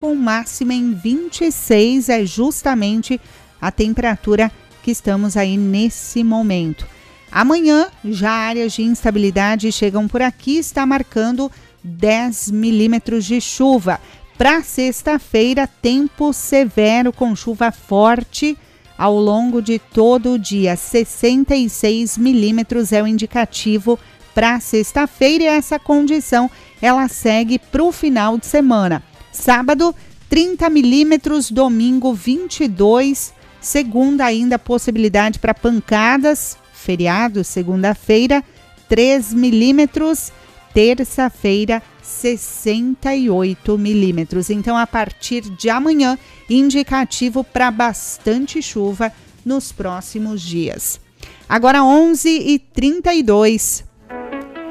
com máxima em 26, é justamente a temperatura que estamos aí nesse momento. Amanhã, já áreas de instabilidade chegam por aqui, está marcando 10 milímetros de chuva. Para sexta-feira, tempo severo com chuva forte ao longo de todo o dia. 66 milímetros é o indicativo para sexta-feira e essa condição ela segue para o final de semana. Sábado, 30 milímetros, domingo 22, segunda ainda possibilidade para pancadas, feriado, segunda-feira, 3 milímetros, terça-feira, 68 milímetros. Então, a partir de amanhã, indicativo para bastante chuva nos próximos dias. Agora 11h32.